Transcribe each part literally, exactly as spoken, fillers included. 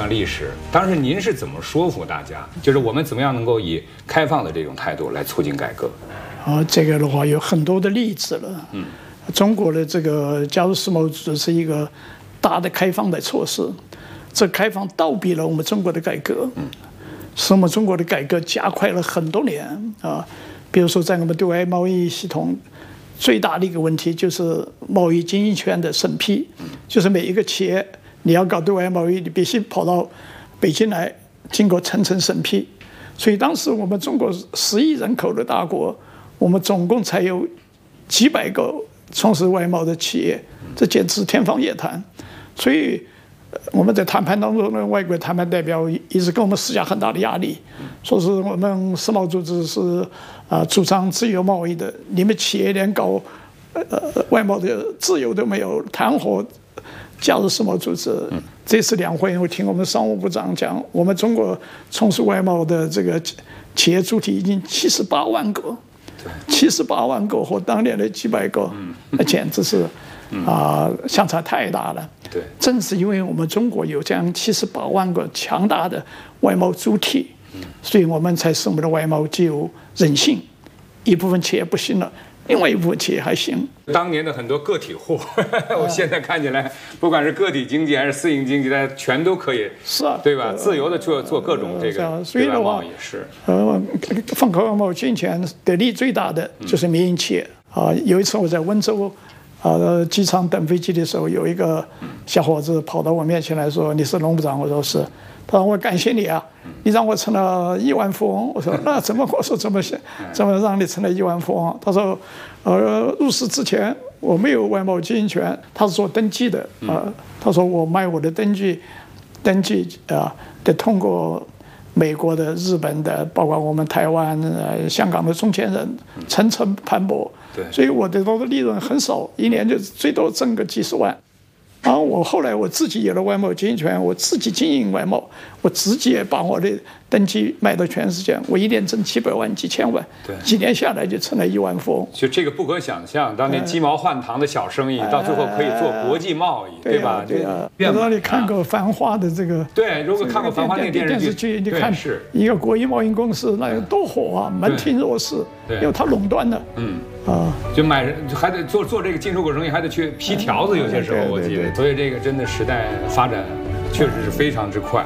段历史。当时您是怎么说服大家，就是我们怎么样能够以开放的这种态度来促进改革？ 啊，这个的话有很多的例子了。嗯，中国的这个加入世贸组织是一个大的开放的措施，这开放倒逼了我们中国的改革。嗯，使我们中国的改革加快了很多年啊。比如说，在我们对外贸易系统，最大的一个问题就是贸易经营权的审批，就是每一个企业你要搞对外贸易，你必须跑到北京来，经过层层审批。所以当时我们中国十亿人口的大国，我们总共才有几百个从事外贸的企业，这简直是天方夜谭。所以我们在谈判当中呢，外国谈判代表一直给我们施加很大的压力，说是我们世贸组织是啊、呃、主张自由贸易的，你们企业连搞呃外贸的自由都没有，谈何加入世贸组织？这次两会我听我们商务部长讲，我们中国从事外贸的这个企业主体已经七十八万个，七十八万个和当年的几百个，那简直是啊、呃、相差太大了。 对， 正是因为我们中国有这样七十八万个强大的外贸主体，所以我们才使我们的外贸具有韧性。一部分企业不行了，另外一部分企业还行。 当年的很多个体户，我现在看起来，不管是个体经济还是私营经济，大家全都可以， 是啊， 对吧？自由的做做各种这个对外贸易是。 呃，放开外贸经营权得利最大的就是民营企业啊。有一次我在温州。啊，机场等飞机的时候，有一个小伙子跑到我面前来说：“你是农部长？”我说：“是。”他说：“我感谢你啊，你让我成了亿万富翁。”我说：“那怎么？”我说：“怎么怎么让你成了亿万富翁？”他说：“呃，入市之前我没有外贸经营权，他是做登记的啊、呃。他说我卖我的登记，登记啊，得通过美国的、日本的，包括我们台湾、呃、香港的中间人层层盘剥。”所以我得到的利润很少，一年就最多挣个几十万。然后我后来我自己有了外贸经营权，我自己经营外贸，我自己也把我的登记卖到全世界，我一年挣几百万、几千万， 对， 几年下来就成了亿万富翁。 就这个不可想象，当年鸡毛换糖的小生意，到最后可以做国际贸易，对吧？ 对啊。不知道你看过《繁花》的这个？ 对，如果看过《繁花》那个电视剧，你看是一个国际贸易公司，那有多火啊，门庭若市，因为它垄断了。嗯。啊， 就买还得做做这个进出口生意，还得去批条子，有些时候我记得，所以这个真的时代发展确实是非常之快。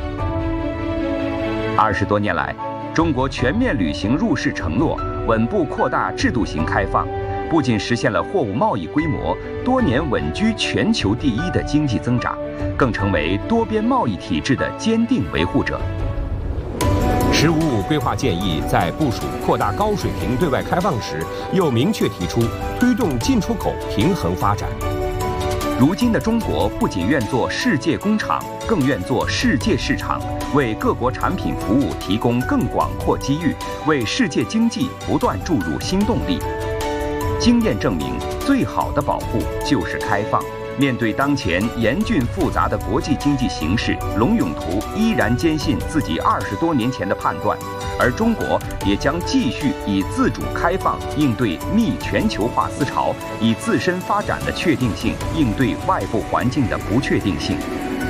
二十多年来，中国全面履行入世承诺，稳步扩大制度型开放，不仅实现了货物贸易规模多年稳居全球第一的经济增长，更成为多边贸易体制的坚定维护者。 “十五五”规划建议在部署扩大高水平对外开放时，又明确提出推动进出口平衡发展。 如今的中国不仅愿做世界工厂，更愿做世界市场，为各国产品服务提供更广阔机遇，为世界经济不断注入新动力。经验证明，最好的保护就是开放。面对当前严峻复杂的国际经济形势，龙永图依然坚信自己二十多年前的判断，而中国也将继续以自主开放应对逆全球化思潮，以自身发展的确定性应对外部环境的不确定性。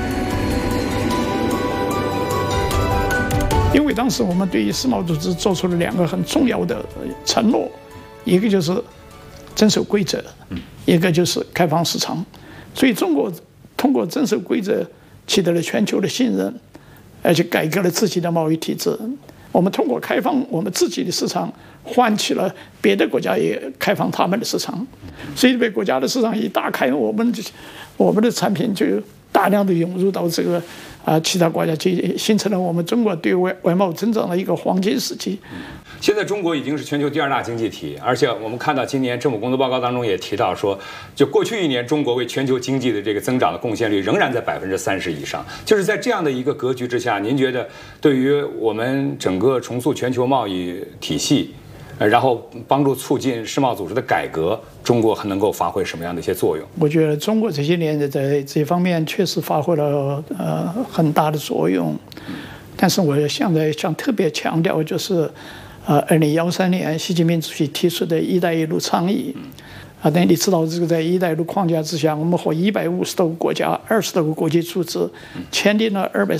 因为当时我们对于世贸组织做出了两个很重要的承诺，一个就是遵守规则，一个就是开放市场。所以中国通过遵守规则取得了全球的信任，而且改革了自己的贸易体制。我们通过开放我们自己的市场，唤起了别的国家也开放他们的市场。所以被国家的市场一打开，我们我们的产品就大量的涌入到这个啊、呃、其他国家去，形成了我们中国对外外贸增长的一个黄金时期。 现在中国已经是全球第二大经济体，而且我们看到今年政府工作报告当中也提到说，就过去一年中国为全球经济的这个增长的贡献率仍然在百分之三十以上。就是在这样的一个格局之下，您觉得对于我们整个重塑全球贸易体系，呃，然后帮助促进世贸组织的改革，中国还能够发挥什么样的一些作用？ 我觉得中国这些年在这方面确实发挥了呃很大的作用，但是我现在想特别强调就是。呃，二零幺三年，习近平主席提出的一带一路倡议，啊，但你知道，这个在一带一路框架之下，我们和一百五十多个国家、二十多个国际组织签订了二百